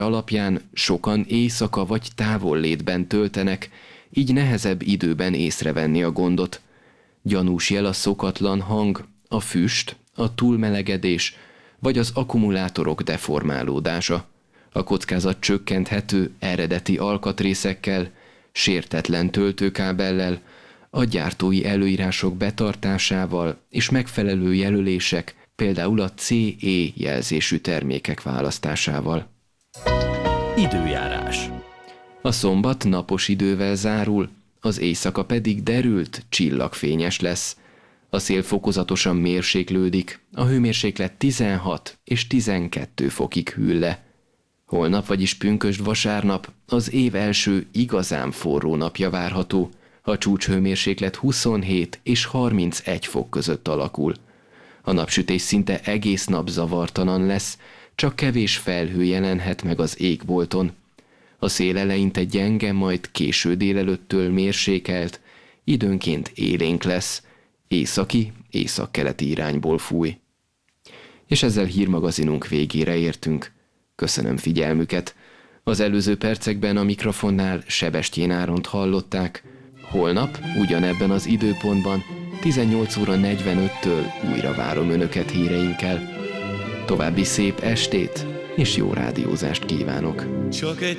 alapján sokan éjszaka vagy távollétben töltenek, így nehezebb időben észrevenni a gondot. Gyanús jel a szokatlan hang, a füst, a túlmelegedés, vagy az akkumulátorok deformálódása. A kockázat csökkenthető eredeti alkatrészekkel, sértetlen töltőkábellel, a gyártói előírások betartásával és megfelelő jelölések, például a CE jelzésű termékek választásával. Időjárás. A szombat napos idővel zárul, az éjszaka pedig derült, csillagfényes lesz. A szél fokozatosan mérséklődik, a hőmérséklet 16 és 12 fokig hűl le. Holnap, vagyis pünkösd vasárnap az év első igazán forró napja várható, a csúcshőmérséklet 27 és 31 fok között alakul. A napsütés szinte egész nap zavartalan lesz, csak kevés felhő jelenhet meg az égbolton. A szél eleinte gyenge, majd késő délelőttől mérsékelt, időnként élénk lesz, északi, északkeleti irányból fúj. És ezzel hírmagazinunk végére értünk. Köszönöm figyelmüket. Az előző percekben a mikrofonnál Sebestyén Áront hallották. Holnap, ugyanebben az időpontban, 18 óra 45-től újra várom Önöket híreinkkel. További szép estét és jó rádiózást kívánok! Csak egy